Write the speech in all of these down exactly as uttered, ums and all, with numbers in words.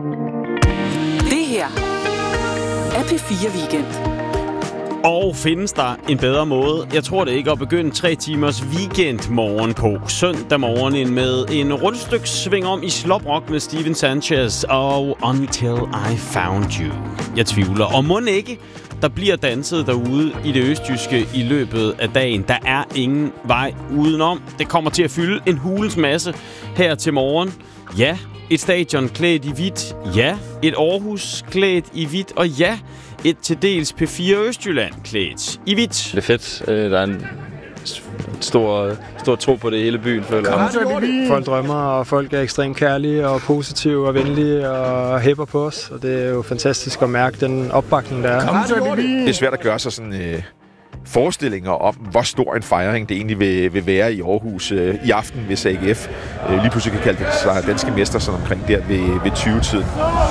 Det her er P fire Weekend. Og findes der en bedre måde? Jeg tror det ikke at begynde tre timers weekendmorgen på søndag morgen med en rundstykke sving om i sloprock med Steven Sanchez og Until I Found You. Jeg tvivler. Og må ikke, der bliver danset derude i det østjyske i løbet af dagen. Der er ingen vej udenom. Det kommer til at fylde en hulens masse her til morgen. Ja, et stadion klædt i hvidt. Ja, et Aarhus klædt i hvidt. Og ja, et til dels P fire Østjylland klædt i hvidt. Det er fedt. Der er en stor, stor tro på det i hele byen, føler jeg. Folk drømmer, og folk er ekstremt kærlige og positive og venlige og hæpper på os. Og det er jo fantastisk at mærke den opbakning, der er. Det er svært at gøre sig sådan øh, forestillinger om, hvor stor en fejring det egentlig vil, vil være i Aarhus øh, i aften, hvis A G F øh, lige pludselig kan kalde det sig danske mester sådan omkring der ved, ved tyve-tiden.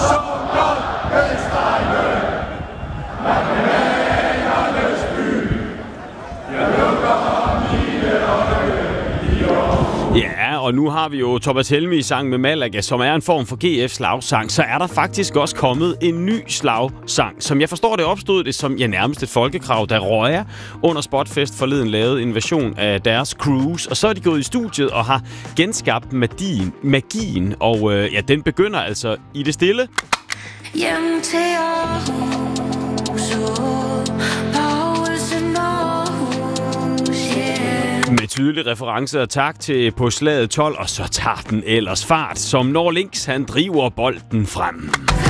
Ja, og nu har vi jo Thomas Helmig sang med Malaga, som er en form for G F slagsang. Så er der faktisk også kommet en ny slagsang. Som jeg forstår det, opstod det som ja, nærmest et folkekrav, da Røya under Spotfest forleden lavede en version af deres Cruise. Og så er de gået i studiet og har genskabt magien. magien og øh, ja, den begynder altså i det stille. Hjem til Aarhus, Paulsen Aarhus, yeah. Med tydelig reference og tak til på slaget tolv, og så tager den ellers fart, som når Links han driver bolden frem.